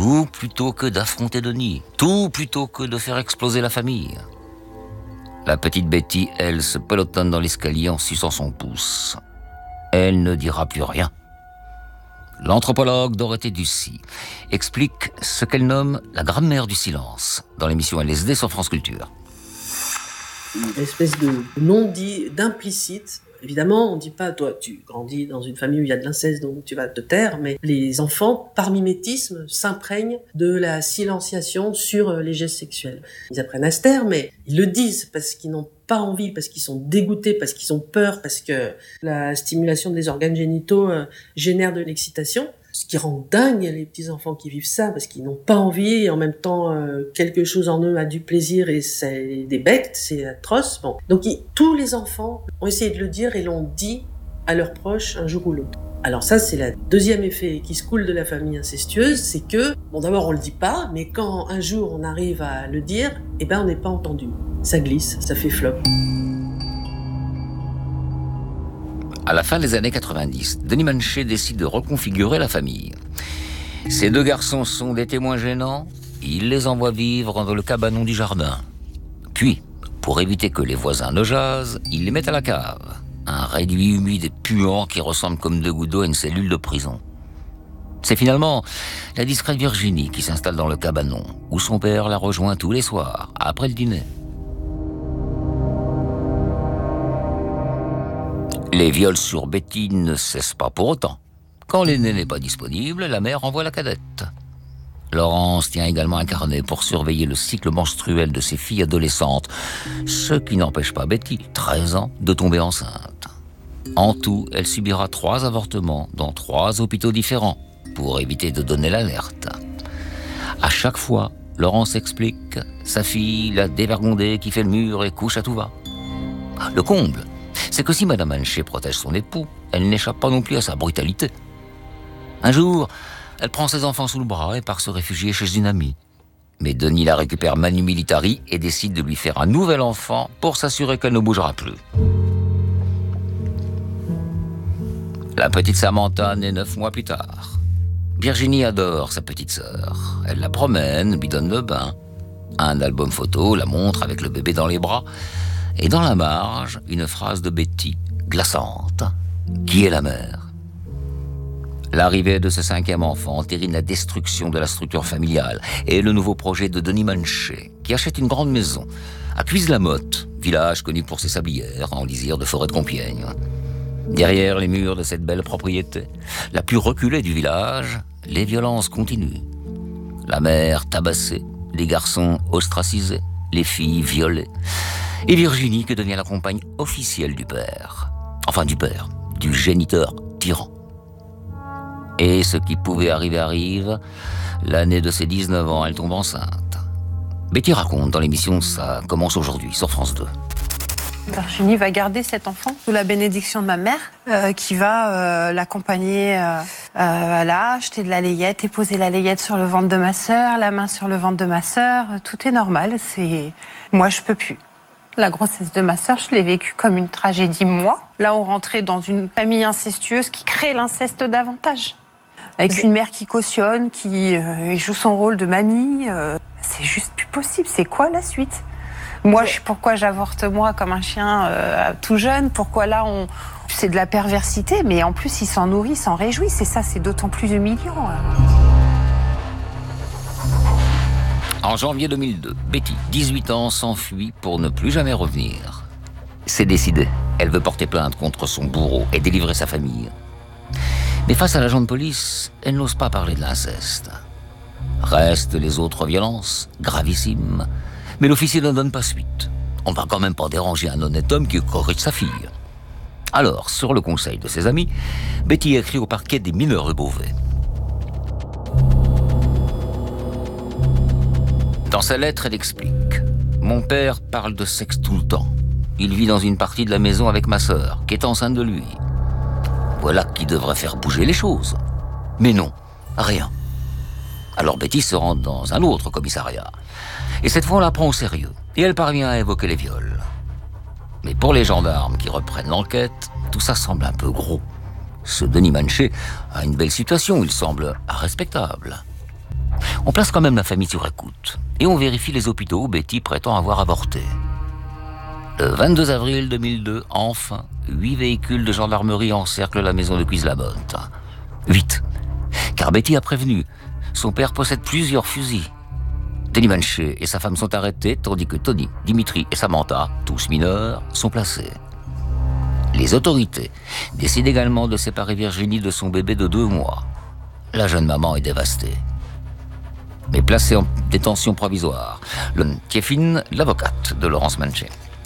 Tout plutôt que d'affronter Denis. Tout plutôt que de faire exploser la famille. La petite Betty, elle, se pelotonne dans l'escalier en suçant son pouce. Elle ne dira plus rien. L'anthropologue Dorothée Ducy explique ce qu'elle nomme la grammaire du silence dans l'émission LSD sur France Culture. Une espèce de non-dit, d'implicite. Évidemment, on ne dit pas, toi, tu grandis dans une famille où il y a de l'inceste, donc tu vas te taire, mais les enfants, par mimétisme, s'imprègnent de la silenciation sur les gestes sexuels. Ils apprennent à se taire, mais ils le disent parce qu'ils n'ont pas envie, parce qu'ils sont dégoûtés, parce qu'ils ont peur, parce que la stimulation des organes génitaux génère de l'excitation. Ce qui rend dingue les petits enfants qui vivent ça, parce qu'ils n'ont pas envie, et en même temps, quelque chose en eux a du plaisir et c'est des bectes, c'est atroce. Bon. Donc, tous les enfants ont essayé de le dire et l'ont dit à leurs proches un jour ou l'autre. Alors ça, c'est le deuxième effet qui se coule de la famille incestueuse, c'est que, bon, d'abord, on le dit pas, mais quand un jour on arrive à le dire, eh ben, on n'est pas entendu. Ça glisse, ça fait flop. À la fin des années 90, Denis Manché décide de reconfigurer la famille. Ces deux garçons sont des témoins gênants, il les envoie vivre dans le cabanon du jardin. Puis, pour éviter que les voisins ne jasent, il les met à la cave. Un réduit humide et puant qui ressemble comme deux gouttes d'eau à une cellule de prison. C'est finalement la discrète Virginie qui s'installe dans le cabanon, où son père la rejoint tous les soirs, après le dîner. Les viols sur Betty ne cessent pas pour autant. Quand l'aîné n'est pas disponible, la mère envoie la cadette. Laurence tient également un carnet pour surveiller le cycle menstruel de ses filles adolescentes, ce qui n'empêche pas Betty, 13 ans, de tomber enceinte. En tout, elle subira 3 avortements dans 3 hôpitaux différents pour éviter de donner l'alerte. À chaque fois, Laurence explique sa fille, la dévergondée qui fait le mur et couche à tout va. Le comble, c'est que si Madame Manché protège son époux, elle n'échappe pas non plus à sa brutalité. Un jour, elle prend ses enfants sous le bras et part se réfugier chez une amie. Mais Denis la récupère manu militari et décide de lui faire un nouvel enfant pour s'assurer qu'elle ne bougera plus. La petite Samantha naît 9 mois plus tard. Virginie adore sa petite sœur. Elle la promène, lui donne le bain. Un album photo la montre avec le bébé dans les bras. Et dans la marge, une phrase de Betty, glaçante. Qui est la mère ? L'arrivée de ce 5e enfant entérine la destruction de la structure familiale et le nouveau projet de Denis Manché, qui achète une grande maison à Cuise-la-Motte, village connu pour ses sablières en lisière de forêt de Compiègne. Derrière les murs de cette belle propriété, la plus reculée du village, les violences continuent. La mère tabassée, les garçons ostracisés, les filles violées, et Virginie qui devient la compagne officielle du père. Enfin du père, du géniteur tyran. Et ce qui pouvait arriver arrive. L'année de ses 19 ans, elle tombe enceinte. Betty raconte dans l'émission Ça commence aujourd'hui sur France 2. Virginie va garder cet enfant sous la bénédiction de ma mère qui va l'accompagner à la acheter de la layette et poser la layette sur le ventre de ma sœur, la main sur le ventre de ma sœur. Tout est normal. Moi, je peux plus. La grossesse de ma sœur, je l'ai vécue comme une tragédie, moi. Là, on rentrait dans une famille incestueuse qui crée l'inceste davantage. Avec une mère qui cautionne, qui joue son rôle de mamie. C'est juste plus possible. C'est quoi la suite ? Moi, pourquoi j'avorte moi comme un chien tout jeune ? Pourquoi là, c'est de la perversité, mais en plus, il s'en nourrit, il s'en réjouit. C'est ça, c'est d'autant plus humiliant. En janvier 2002, Betty, 18 ans, s'enfuit pour ne plus jamais revenir. C'est décidé. Elle veut porter plainte contre son bourreau et délivrer sa famille. Mais face à l'agent de police, elle n'ose pas parler de l'inceste. Restent les autres violences, gravissimes. Mais l'officier ne donne pas suite. On ne va quand même pas déranger un honnête homme qui corrige sa fille. Alors, sur le conseil de ses amis, Betty écrit au parquet des mineurs de Beauvais. Dans sa lettre, elle explique « Mon père parle de sexe tout le temps. Il vit dans une partie de la maison avec ma sœur, qui est enceinte de lui. Voilà qui devrait faire bouger les choses. Mais non, rien. » Alors Betty se rend dans un autre commissariat. Et cette fois, on la prend au sérieux. Et elle parvient à évoquer les viols. Mais pour les gendarmes qui reprennent l'enquête, tout ça semble un peu gros. Ce Denis Manché a une belle situation, il semble respectable. On place quand même la famille sur écoute et on vérifie les hôpitaux où Betty prétend avoir avorté. Le 22 avril 2002, enfin, 8 véhicules de gendarmerie encerclent la maison de Cuise-la-Motte. 8, car Betty a prévenu. Son père possède plusieurs fusils. Tony Manché et sa femme sont arrêtés, tandis que Tony, Dimitri et Samantha, tous mineurs, sont placés. Les autorités décident également de séparer Virginie de son bébé de 2 mois. La jeune maman est dévastée, mais placée en détention provisoire. Tieffin, l'avocate de Laurence Manché.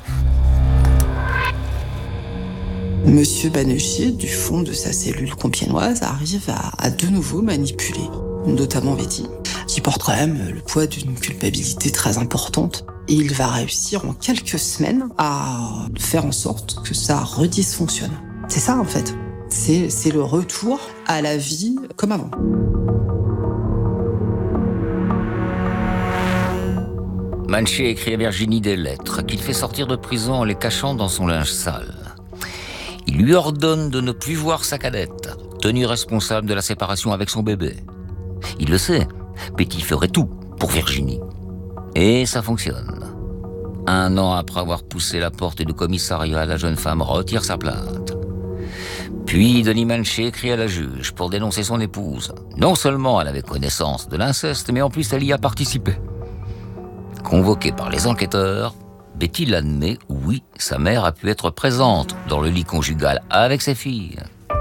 Monsieur Banechier, du fond de sa cellule compiègnoise, arrive à de nouveau manipuler, notamment Betty, qui porte quand même le poids d'une culpabilité très importante. Et il va réussir en quelques semaines à faire en sorte que ça redysfonctionne. C'est ça en fait. C'est le retour à la vie comme avant. Manché écrit à Virginie des lettres qu'il fait sortir de prison en les cachant dans son linge sale. Il lui ordonne de ne plus voir sa cadette, tenue responsable de la séparation avec son bébé. Il le sait, Betty ferait tout pour Virginie. Et ça fonctionne. 1 an après avoir poussé la porte du commissariat, la jeune femme retire sa plainte. Puis Denis Manché écrit à la juge pour dénoncer son épouse. Non seulement elle avait connaissance de l'inceste, mais en plus elle y a participé. Convoquée par les enquêteurs, Betty l'admet, oui, sa mère a pu être présente dans le lit conjugal avec ses filles.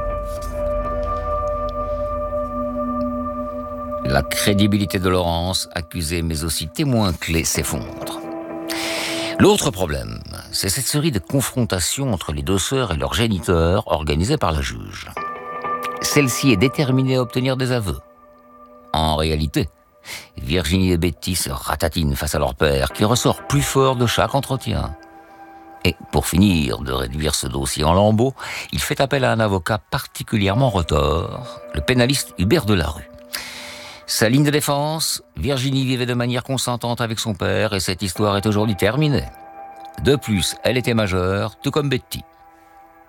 La crédibilité de Laurence, accusée mais aussi témoin clé, s'effondre. L'autre problème, c'est cette série de confrontations entre les 2 sœurs et leurs géniteurs organisée par la juge. Celle-ci est déterminée à obtenir des aveux. En réalité, Virginie et Betty se ratatinent face à leur père, qui ressort plus fort de chaque entretien. Et pour finir de réduire ce dossier en lambeaux, il fait appel à un avocat particulièrement retors, le pénaliste Hubert Delarue. Sa ligne de défense, Virginie vivait de manière consentante avec son père et cette histoire est aujourd'hui terminée. De plus, elle était majeure, tout comme Betty. Choquant ?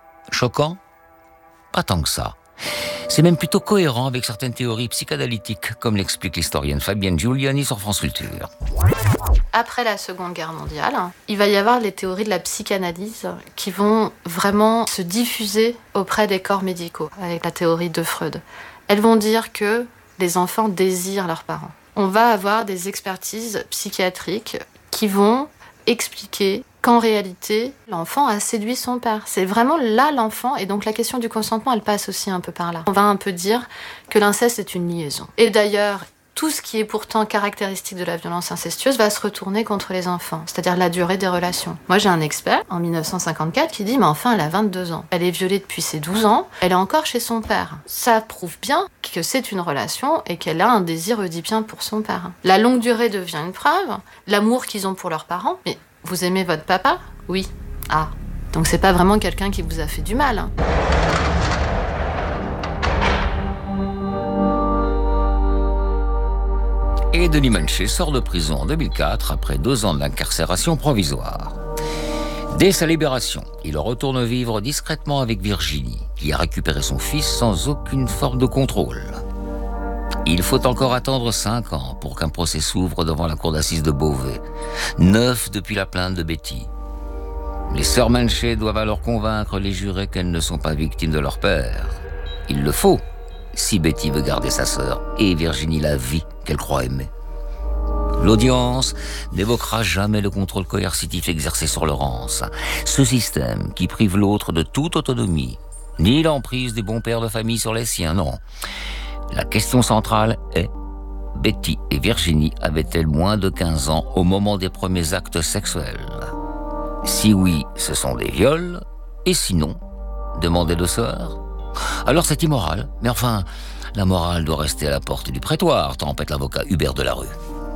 Pas tant que ça. C'est même plutôt cohérent avec certaines théories psychanalytiques, comme l'explique l'historienne Fabienne Giuliani sur France Culture. Après la Seconde Guerre mondiale, il va y avoir les théories de la psychanalyse qui vont vraiment se diffuser auprès des corps médicaux, avec la théorie de Freud. Elles vont dire que les enfants désirent leurs parents. On va avoir des expertises psychiatriques qui vont expliquer qu'en réalité, l'enfant a séduit son père. C'est vraiment là l'enfant, et donc la question du consentement, elle passe aussi un peu par là. On va un peu dire que l'inceste est une liaison. Et d'ailleurs, tout ce qui est pourtant caractéristique de la violence incestueuse va se retourner contre les enfants, c'est-à-dire la durée des relations. Moi, j'ai un expert, en 1954, qui dit « Mais enfin, elle a 22 ans. Elle est violée depuis ses 12 ans. Elle est encore chez son père. » Ça prouve bien que c'est une relation et qu'elle a un désir oedipien pour son père. La longue durée devient une preuve. L'amour qu'ils ont pour leurs parents. Mais vous aimez votre papa ? Oui. Ah. Donc c'est pas vraiment quelqu'un qui vous a fait du mal, hein. Et Denis Manché sort de prison en 2004 après 2 ans d'incarcération provisoire. Dès sa libération, il retourne vivre discrètement avec Virginie, qui a récupéré son fils sans aucune forme de contrôle. Il faut encore attendre 5 ans pour qu'un procès s'ouvre devant la cour d'assises de Beauvais, 9 depuis la plainte de Betty. Les sœurs Manché doivent alors convaincre les jurés qu'elles ne sont pas victimes de leur père. Il le faut, si Betty veut garder sa sœur et Virginie la vie qu'elle croit aimer. L'audience n'évoquera jamais le contrôle coercitif exercé sur Laurence, ce système qui prive l'autre de toute autonomie, ni l'emprise des bons pères de famille sur les siens, non. La question centrale est, Betty et Virginie avaient-elles moins de 15 ans au moment des premiers actes sexuels ? Si oui, ce sont des viols, et sinon, demandent les 2 sœurs. Alors c'est immoral, mais enfin, la morale doit rester à la porte du prétoire, tempête l'avocat Hubert Delarue.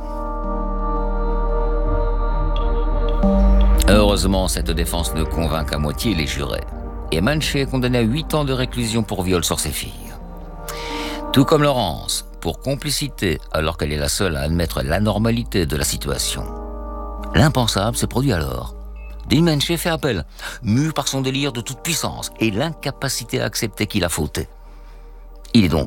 Heureusement, cette défense ne convainc qu'à moitié les jurés. Et Manché est condamné à 8 ans de réclusion pour viol sur ses filles. Tout comme Laurence, pour complicité, alors qu'elle est la seule à admettre l'anormalité de la situation. L'impensable se produit alors. Denis Manché fait appel, mu par son délire de toute puissance et l'incapacité à accepter qu'il a fauté. Il est donc